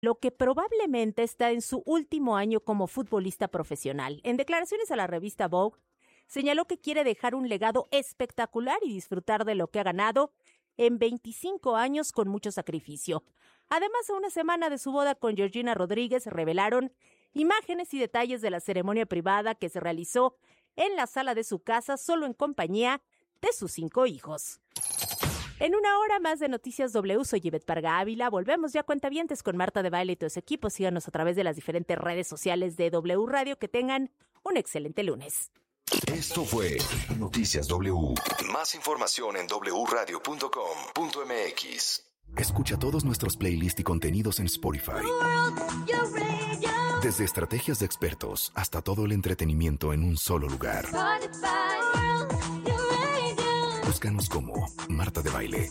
lo que probablemente está en su último año como futbolista profesional. En declaraciones a la revista Vogue, señaló que quiere dejar un legado espectacular y disfrutar de lo que ha ganado en 25 años con mucho sacrificio. Además, a una semana de su boda con Georgina Rodríguez, revelaron imágenes y detalles de la ceremonia privada que se realizó en la sala de su casa, solo en compañía de sus 5 hijos. En una hora más de Noticias W, soy Ivette Parga Ávila. Volvemos ya cuentavientes con Marta de Baile y todo su equipo. Síganos a través de las diferentes redes sociales de W Radio. Que tengan un excelente lunes. Esto fue Noticias W. Más información en wradio.com.mx. Escucha todos nuestros playlists y contenidos en Spotify. Desde estrategias de expertos hasta todo el entretenimiento en un solo lugar. Búscanos como Marta de Baile.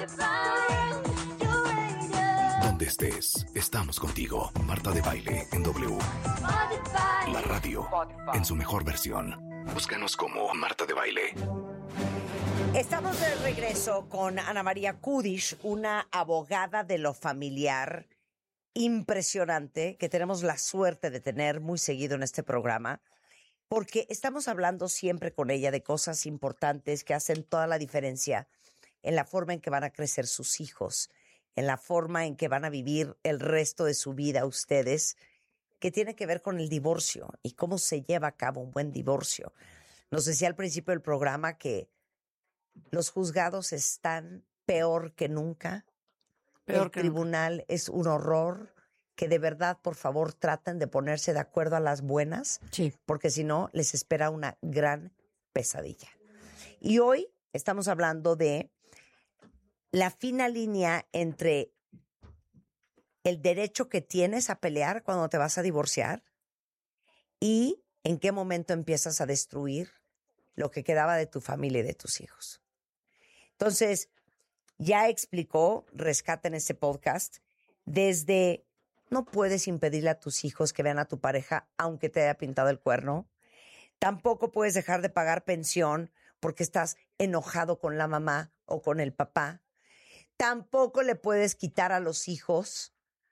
Donde estés, estamos contigo. Marta de Baile en W. La radio en su mejor versión. Búscanos como Marta de Baile. Estamos de regreso con Ana María Kudish, una abogada de lo familiar impresionante que tenemos la suerte de tener muy seguido en este programa, porque estamos hablando siempre con ella de cosas importantes que hacen toda la diferencia en la forma en que van a crecer sus hijos, en la forma en que van a vivir el resto de su vida ustedes, que tiene que ver con el divorcio y cómo se lleva a cabo un buen divorcio. Nos decía al principio del programa que los juzgados están peor que nunca. El tribunal es un horror. Que de verdad, por favor, traten de ponerse de acuerdo a las buenas, sí, porque si no, les espera una gran pesadilla. Y hoy estamos hablando de la fina línea entre el derecho que tienes a pelear cuando te vas a divorciar y en qué momento empiezas a destruir lo que quedaba de tu familia y de tus hijos. Entonces, ya explicó, rescata en este podcast, desde no puedes impedirle a tus hijos que vean a tu pareja aunque te haya pintado el cuerno. Tampoco puedes dejar de pagar pensión porque estás enojado con la mamá o con el papá. Tampoco le puedes quitar a los hijos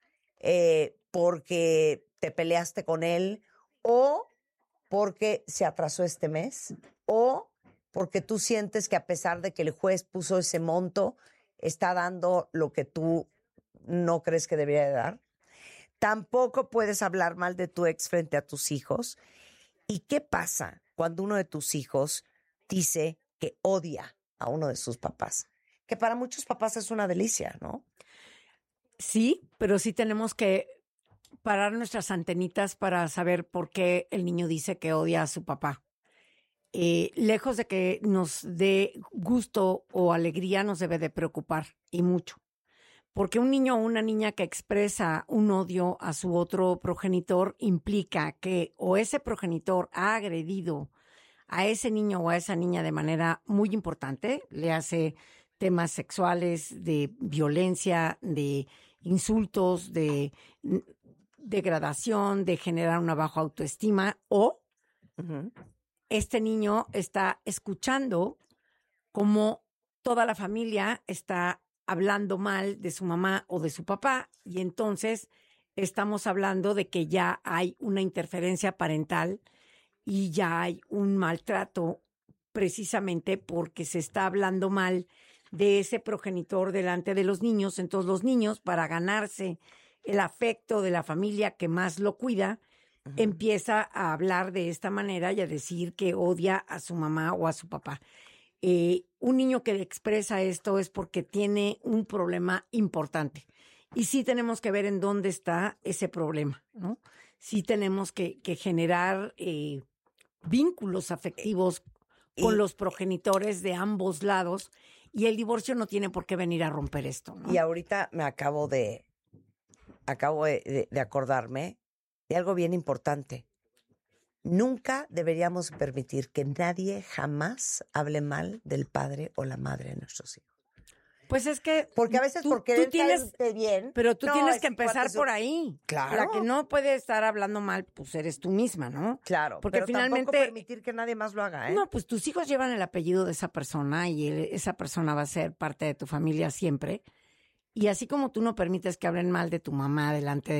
porque te peleaste con él o porque se atrasó este mes o porque tú sientes que a pesar de que el juez puso ese monto, está dando lo que tú no crees que debería de dar. Tampoco puedes hablar mal de tu ex frente a tus hijos. ¿Y qué pasa cuando uno de tus hijos dice que odia a uno de sus papás? Que para muchos papás es una delicia, ¿no? Sí, pero sí tenemos que parar nuestras antenitas para saber por qué el niño dice que odia a su papá. Lejos de que nos dé gusto o alegría, nos debe de preocupar, y mucho. Porque un niño o una niña que expresa un odio a su otro progenitor implica que o ese progenitor ha agredido a ese niño o a esa niña de manera muy importante, le hace temas sexuales, de violencia, de insultos, de degradación, de generar una baja autoestima, o este niño está escuchando cómo toda la familia está hablando mal de su mamá o de su papá, y entonces estamos hablando de que ya hay una interferencia parental y ya hay un maltrato precisamente porque se está hablando mal de ese progenitor delante de los niños. Entonces los niños, para ganarse el afecto de la familia que más lo cuida, empieza a hablar de esta manera y a decir que odia a su mamá o a su papá. Un niño que expresa esto es porque tiene un problema importante. Y sí tenemos que ver en dónde está ese problema, ¿no? Sí tenemos que generar vínculos afectivos con los progenitores de ambos lados, y el divorcio no tiene por qué venir a romper esto, ¿no? Y ahorita me acabo de acordarme de algo bien importante. Nunca deberíamos permitir que nadie jamás hable mal del padre o la madre de nuestros hijos. Pues es que porque a veces por querer caerte bien, pero tú tienes que empezar por ahí. Claro. La que no puede estar hablando mal, pues eres tú misma, ¿no? Claro. Porque pero finalmente tampoco permitir que nadie más lo haga, ¿eh? No, pues tus hijos llevan el apellido de esa persona y esa persona va a ser parte de tu familia siempre. Y así como tú no permites que hablen mal de tu mamá delante de